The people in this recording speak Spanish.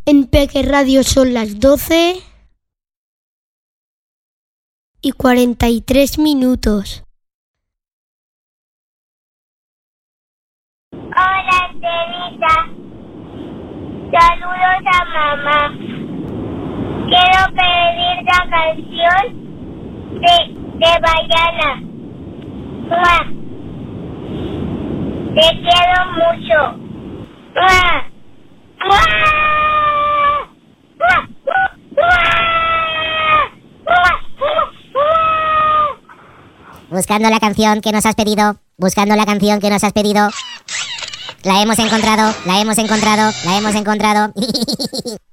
En Peque Radio son las 12:43. Hola, Teresa. Saludos a mamá. Quiero pedir la canción de Bayana. ¡Mua! Te quiero mucho. ¡Mua! ¡Mua! ¡Mua! Buscando la canción que nos has pedido. Buscando la canción que nos has pedido. La hemos encontrado. La hemos encontrado. La hemos encontrado.